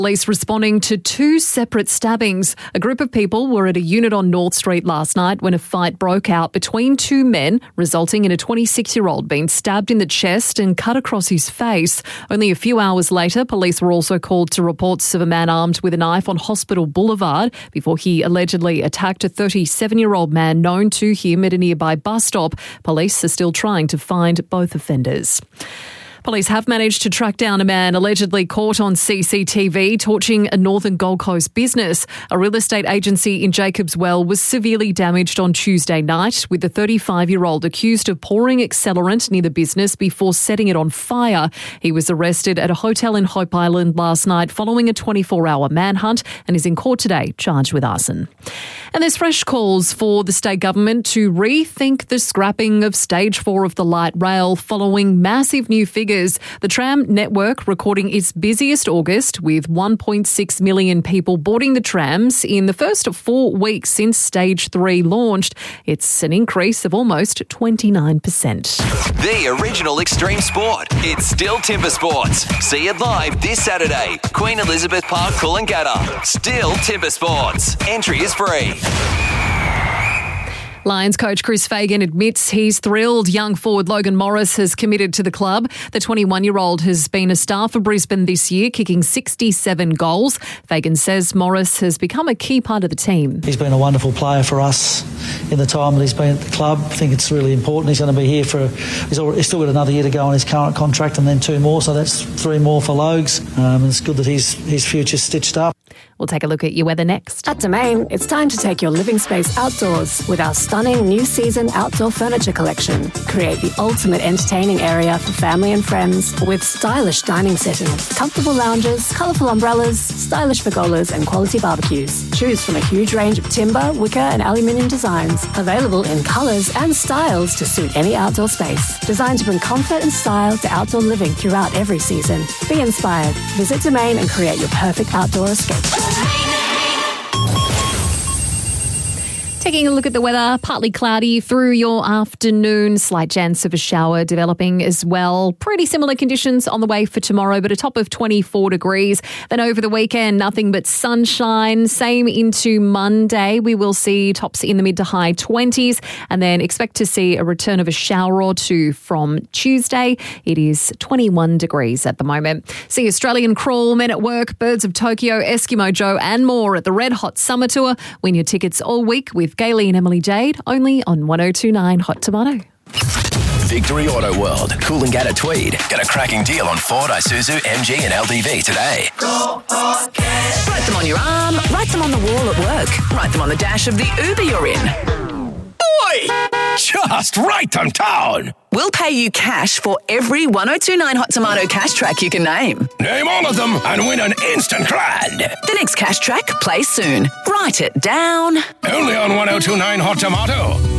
Police responding to two separate stabbings. A group of people were at a unit on North Street last night when a fight broke out between two men, resulting in a 26-year-old being stabbed in the chest and cut across his face. Only a few hours later, police were also called to reports of a man armed with a knife on Hospital Boulevard before he allegedly attacked a 37-year-old man known to him at a nearby bus stop. Police are still trying to find both offenders. Police have managed to track down a man allegedly caught on CCTV torching a northern Gold Coast business. A real estate agency in Jacobs Well was severely damaged on Tuesday night, with the 35-year-old accused of pouring accelerant near the business before setting it on fire. He was arrested at a hotel in Hope Island last night following a 24-hour manhunt and is in court today, charged with arson. And there's fresh calls for the state government to rethink the scrapping of Stage 4 of the light rail following massive new figures. The tram network recording its busiest August with 1.6 million people boarding the trams in the first 4 weeks since Stage 3 launched. It's an increase of almost 29%. The original extreme sport. It's still Timber Sports. See it live this Saturday. Queen Elizabeth Park, Coolangatta. Still Timber Sports. Entry is free. Lions coach Chris Fagan admits he's thrilled young forward Logan Morris has committed to the club. The 21-year-old has been a star for Brisbane this year, kicking 67 goals. Fagan says Morris has become a key part of the team. He's been a wonderful player for us in the time that he's been at the club. I think it's really important. He's going to be here he's still got another year to go on his current contract and then 2 more, so that's 3 more for Logs. It's good that his future's stitched up. We'll take a look at your weather next. At Domain, it's time to take your living space outdoors with our stunning new season outdoor furniture collection. Create the ultimate entertaining area for family and friends with stylish dining settings, comfortable lounges, colourful umbrellas, stylish pergolas and quality barbecues. Choose from a huge range of timber, wicker and aluminium designs, available in colours and styles to suit any outdoor space. Designed to bring comfort and style to outdoor living throughout every season. Be inspired. Visit Domain and create your perfect outdoor escape. Taking a look at the weather, partly cloudy through your afternoon, slight chance of a shower developing as well. Pretty similar conditions on the way for tomorrow, but a top of 24 degrees. Then over the weekend, nothing but sunshine. Same into Monday. We will see tops in the mid to high 20s and then expect to see a return of a shower or two from Tuesday. It is 21 degrees at the moment. See Australian Crawl, Men at Work, Birds of Tokyo, Eskimo Joe and more at the Red Hot Summer Tour. Win your tickets all week with Gayley and Emily Jade, only on 1029 Hot Tomato. Victory Auto World, Coolangatta Tweed. Get a cracking deal on Ford, Isuzu, MG and LDV today. Go Podcast. Write them on your arm, write them on the wall at work, write them on the dash of the Uber you're in. Boy! Just write them down. We'll pay you cash for every 1029 Hot Tomato cash track you can name. Name all of them and win an instant grand. The next cash track plays soon. Write it down. Only on 1029 Hot Tomato.